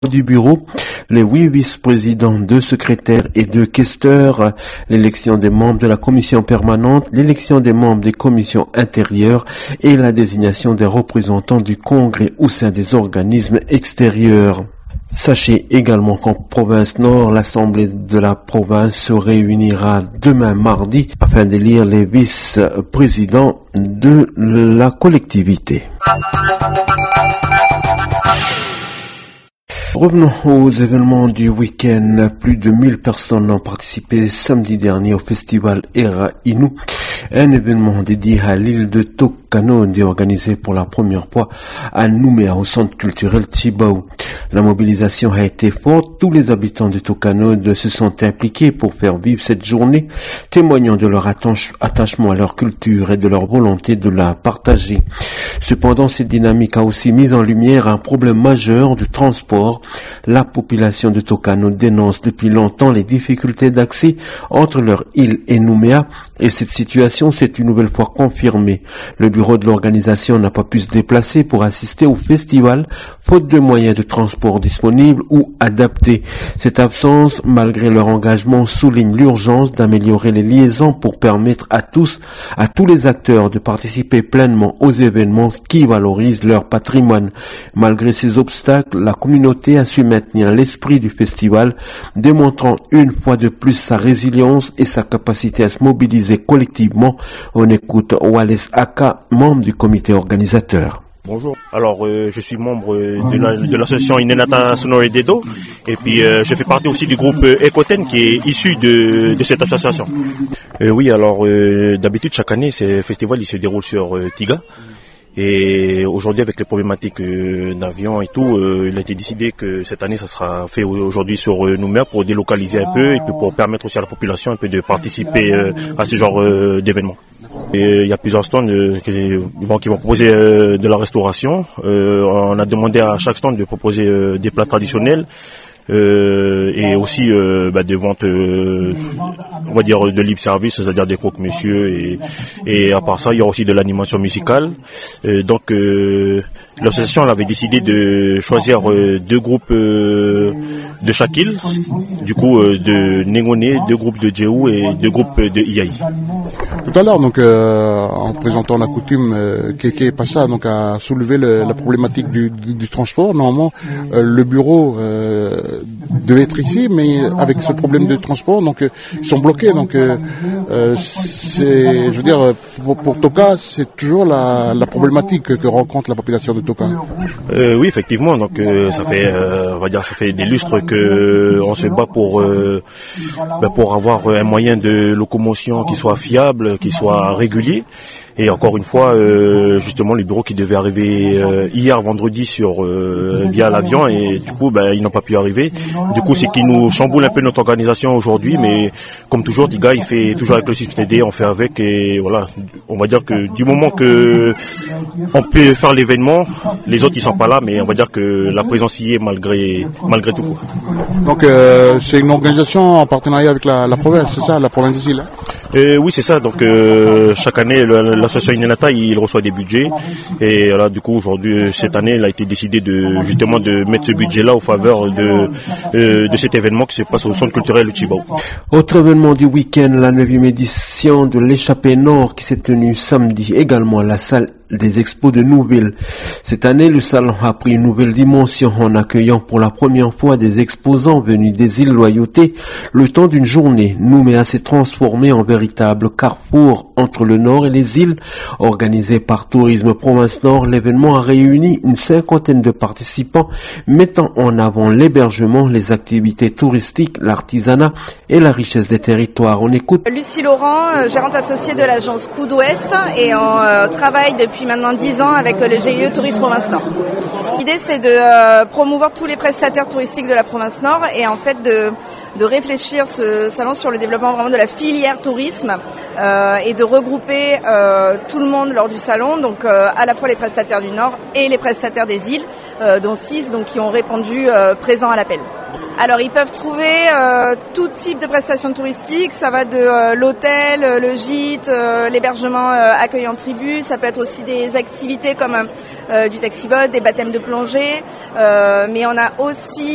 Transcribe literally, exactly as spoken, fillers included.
Du bureau, les huit vice-présidents, deux secrétaires et deux questeurs, l'élection des membres de la commission permanente, l'élection des membres des commissions intérieures et la désignation des représentants du congrès au sein des organismes extérieurs. Sachez également qu'en province nord, l'Assemblée de la province se réunira demain mardi afin d'élire les vice-présidents de la collectivité. Revenons aux événements du week-end. Plus de mille personnes ont participé samedi dernier au festival Era Inu, un événement dédié à l'île de Tokanode organisé pour la première fois à Nouméa au centre culturel Tibau. La mobilisation a été forte. Tous les habitants de Tokanode se sont impliqués pour faire vivre cette journée, témoignant de leur attache, attachement à leur culture et de leur volonté de la partager. Cependant, cette dynamique a aussi mis en lumière un problème majeur de transport. La population de Tokanode dénonce depuis longtemps les difficultés d'accès entre leur île et Nouméa, et cette situation s'est une nouvelle fois confirmée. Le bureau de l'organisation n'a pas pu se déplacer pour assister au festival, faute de moyens de transport disponibles ou adaptés. Cette absence, malgré leur engagement, souligne l'urgence d'améliorer les liaisons pour permettre à tous, à tous les acteurs de participer pleinement aux événements qui valorisent leur patrimoine. Malgré ces obstacles, la communauté a su maintenir l'esprit du festival, démontrant une fois de plus sa résilience et sa capacité à se mobiliser collectivement. On écoute Wallace Aka, membre du comité organisateur. Bonjour, alors euh, je suis membre de, la, de l'association Inenata Sonore Dedo et puis euh, je fais partie aussi du groupe euh, Ekoten qui est issu de, de cette association. Euh, oui, alors euh, d'habitude chaque année ce festival il se déroule sur euh, Tiga. Et aujourd'hui, avec les problématiques euh, d'avion et tout, euh, il a été décidé que cette année, ça sera fait aujourd'hui sur euh, Nouméa pour délocaliser un peu et puis pour permettre aussi à la population un peu de participer euh, à ce genre euh, d'événements. Et il y a plusieurs stands euh, qui, bon, qui vont proposer euh, de la restauration. Euh, on a demandé à chaque stand de proposer euh, des plats traditionnels. Euh, et aussi euh, bah, des ventes euh, on va dire de libre service, c'est-à-dire des croque-monsieur et, et à part ça il y a aussi de l'animation musicale. Euh, donc euh, l'association avait décidé de choisir euh, deux groupes euh, de chaque île, du coup euh, de Nengone, deux groupes de Djéou et deux groupes de Iyaï. Tout à l'heure, donc, euh, en présentant la coutume, euh, Keke Passa donc a soulevé le, la problématique du, du, du transport. Normalement, euh, le bureau euh, devait être ici, mais avec ce problème de transport, donc euh, ils sont bloqués. Donc, euh, euh, c'est, je veux dire, pour, pour Toka, c'est toujours la, la problématique que, que rencontre la population de Toka. Euh, oui, effectivement. Donc, euh, ça fait, euh, on va dire, ça fait des lustres que on se bat pour, euh, ben, pour avoir un moyen de locomotion qui soit fiable, qui soit régulier. Et encore une fois, euh, justement, le bureau qui devait arriver euh, hier vendredi sur euh, via l'avion et du coup, ben, ils n'ont pas pu arriver. Du coup, c'est qui nous chamboule un peu notre organisation aujourd'hui, mais comme toujours, Diga, il fait toujours avec le système D, on fait avec et voilà. On va dire que du moment que on peut faire l'événement, les autres ils sont pas là, mais on va dire que la présence y est malgré malgré tout. Donc, euh, c'est une organisation en partenariat avec la, la province, c'est ça, la province d'ici là. Euh, oui, c'est ça. Donc euh, chaque année, le, l'association Inenata, il reçoit des budgets. Et là, du coup, aujourd'hui, cette année, il a été décidé de justement de mettre ce budget-là au faveur de euh, de cet événement qui se passe au centre culturel de Tibau. Autre événement du week-end, la neuvième édition de l'échappée nord qui s'est tenue samedi également à la salle des expos de Nouvelle. Cette année, le salon a pris une nouvelle dimension en accueillant pour la première fois des exposants venus des îles Loyauté. Le temps d'une journée, Nouméa s'est transformé en véritable carrefour entre le nord et les îles. Organisé par Tourisme Province Nord, l'événement a réuni une cinquantaine de participants mettant en avant l'hébergement, les activités touristiques, l'artisanat et la richesse des territoires. On écoute Lucie Laurent, gérante associée de l'agence Coup d'Ouest, et on euh, travaille depuis maintenant dix ans avec le G I E Tourisme Province Nord. L'idée, c'est de euh, promouvoir tous les prestataires touristiques de la province Nord et en fait de, de réfléchir ce salon sur le développement vraiment de la filière tourisme euh, et de regrouper euh, tout le monde lors du salon, donc euh, à la fois les prestataires du Nord et les prestataires des îles, euh, dont six donc, qui ont répondu euh, présents à l'appel. Alors ils peuvent trouver euh, tout type de prestations touristiques, ça va de euh, l'hôtel, euh, le gîte, euh, l'hébergement euh, accueil en tribu, ça peut être aussi des activités comme euh, du taxi-boat, des baptêmes de plongée, euh, mais on a aussi